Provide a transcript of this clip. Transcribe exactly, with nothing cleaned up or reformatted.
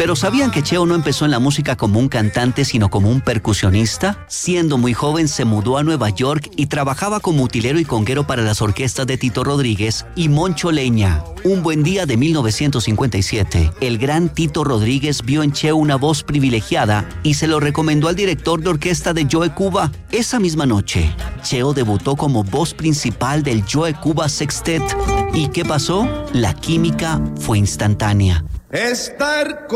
Pero ¿sabían que Cheo no empezó en la música como un cantante, sino como un percusionista? Siendo muy joven se mudó a Nueva York y trabajaba como utilero y conguero para las orquestas de Tito Rodríguez y Moncho Leña. Un buen día de mil novecientos cincuenta y siete, el gran Tito Rodríguez vio en Cheo una voz privilegiada y se lo recomendó al director de orquesta de Joe Cuba. Esa misma noche, Cheo debutó como voz principal del Joe Cuba Sextet. ¿Y qué pasó? La química fue instantánea. Estar